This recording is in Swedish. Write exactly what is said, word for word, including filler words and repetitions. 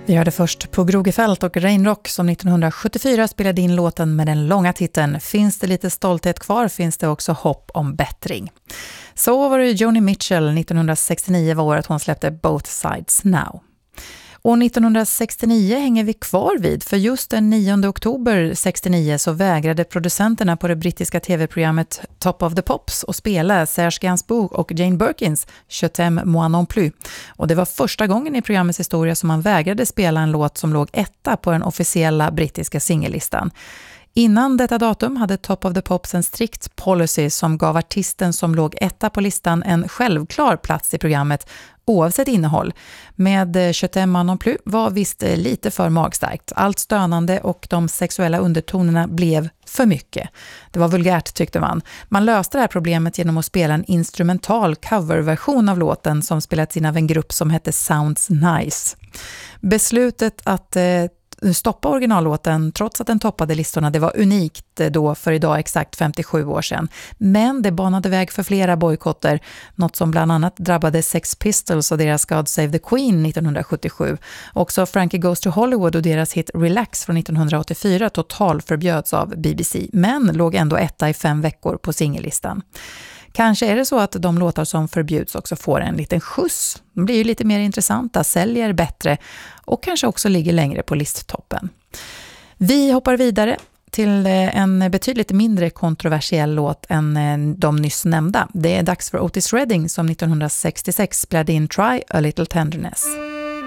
Vi hörde först på Grogefält och Rainrock som nittonhundrasjuttiofyra spelade in låten med den långa titeln Finns det lite stolthet kvar, finns det också hopp om bättring. Så var det Joni Mitchell, nittonhundrasextionio var året hon släppte Both Sides Now. Och nittonhundrasextionio hänger vi kvar vid, för just den nionde oktober sextionio så vägrade producenterna på det brittiska tv-programmet Top of the Pops att spela Serge Gainsbourg och Jane Birkins Je t'aime moi non plus. Och det var första gången i programmets historia som man vägrade spela en låt som låg etta på den officiella brittiska singellistan. Innan detta datum hade Top of the Pops en strikt policy som gav artisten som låg etta på listan en självklar plats i programmet oavsett innehåll. Med Je t'aime moi non plus var visst lite för magstarkt. Allt stönande och de sexuella undertonerna blev för mycket. Det var vulgärt, tyckte man. Man löste det här problemet genom att spela en instrumental coverversion av låten som spelats in av en grupp som hette Sounds Nice. Beslutet att eh, stoppa originallåten trots att den toppade listorna, det var unikt då för idag exakt femtiosju år sedan. Men det banade väg för flera bojkotter, något som bland annat drabbade Sex Pistols och deras God Save the Queen nittonhundrasjuttiosju. Också Frankie Goes to Hollywood och deras hit Relax från nittonhundraåttiofyra total förbjöds av B B C, men låg ändå etta i fem veckor på singellistan. Kanske är det så att de låtar som förbjuds också får en liten skjuts. De blir ju lite mer intressanta, säljer bättre och kanske också ligger längre på listtoppen. Vi hoppar vidare till en betydligt mindre kontroversiell låt än de nyss nämnda. Det är dags för Otis Redding som nittonhundrasextiosex spelade in Try a Little Tenderness.